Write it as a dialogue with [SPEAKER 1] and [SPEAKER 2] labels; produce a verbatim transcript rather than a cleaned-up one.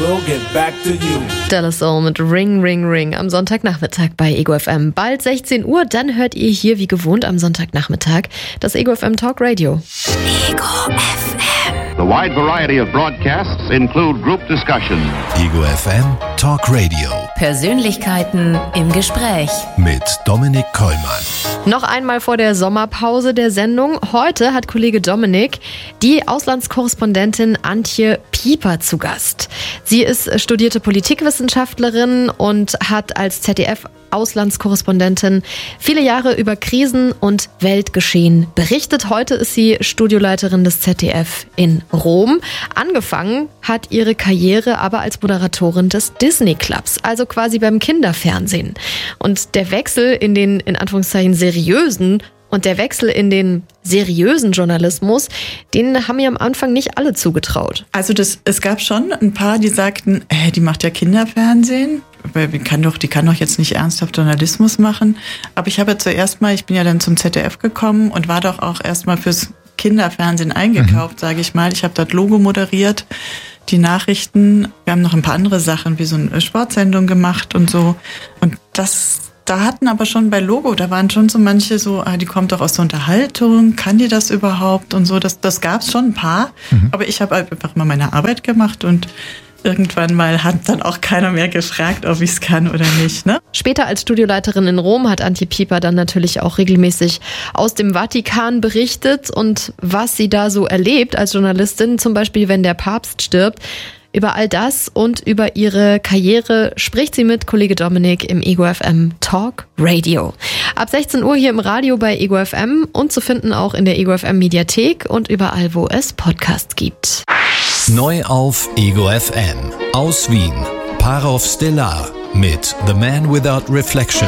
[SPEAKER 1] Soul, get back to you.
[SPEAKER 2] De La Soul mit Ring, Ring, Ring am Sonntagnachmittag bei Ego F M. Bald sechzehn Uhr, dann hört ihr hier wie gewohnt am Sonntagnachmittag das Ego F M Talk Radio.
[SPEAKER 3] Ego F M.
[SPEAKER 4] The wide variety of broadcasts include group discussion.
[SPEAKER 5] Ego F M Talk Radio.
[SPEAKER 3] Persönlichkeiten im Gespräch.
[SPEAKER 5] Mit Dominik Kollmann.
[SPEAKER 2] Noch einmal vor der Sommerpause der Sendung. Heute hat Kollege Dominik die Auslandskorrespondentin Antje Pieper zu Gast. Sie ist studierte Politikwissenschaftlerin und hat als Z D F-Auslandskorrespondentin viele Jahre über Krisen und Weltgeschehen berichtet. Heute ist sie Studioleiterin des Z D F in Rom. Angefangen hat ihre Karriere aber als Moderatorin des Disney Clubs, also quasi beim Kinderfernsehen. Und der Wechsel in den, in Anführungszeichen, seriösen und der Wechsel in den seriösen Journalismus, den haben mir am Anfang nicht alle zugetraut.
[SPEAKER 6] Also das, es gab schon ein paar, die sagten, äh, die macht ja Kinderfernsehen. Die kann doch, die kann doch jetzt nicht ernsthaft Journalismus machen. Aber ich habe ja zuerst mal, ich bin ja dann zum Z D F gekommen und war doch auch erstmal fürs Kinderfernsehen eingekauft, mhm. sage ich mal. Ich habe dort Logo moderiert, die Nachrichten. Wir haben noch ein paar andere Sachen, wie so eine Sportsendung gemacht und so. Und das... Da hatten aber schon bei Logo, da waren schon so manche so, ah, die kommt doch aus der Unterhaltung, kann die das überhaupt und so, das, das gab's schon ein paar, mhm. aber ich habe einfach mal meine Arbeit gemacht und irgendwann mal hat dann auch keiner mehr gefragt, ob ich es kann oder nicht. Ne?
[SPEAKER 2] Später als Studioleiterin in Rom hat Antje Pieper dann natürlich auch regelmäßig aus dem Vatikan berichtet und was sie da so erlebt als Journalistin, zum Beispiel wenn der Papst stirbt. Über all das und über ihre Karriere spricht sie mit Kollege Dominik im Ego F M Talk Radio. Ab sechzehn Uhr hier im Radio bei Ego F M und zu finden auch in der Ego F M Mediathek und überall, wo es Podcasts gibt.
[SPEAKER 5] Neu auf Ego F M. Aus Wien. Parov Stellar mit The Man Without Reflection.